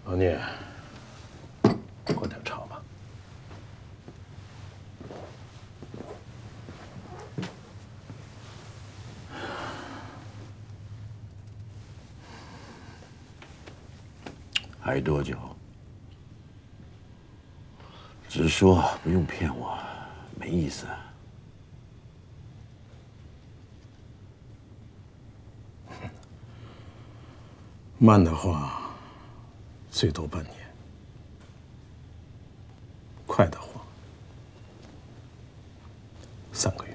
老聂，喝点茶吧。 还多久？直说，不用骗我，没意思。 慢的话，最多半年；快的话，3个月。